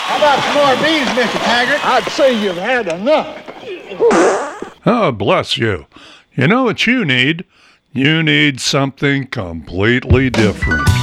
How about some more beans, Mr. Taggart? I'd say you've had enough. Oh, bless you. You know what you need? You need something completely different.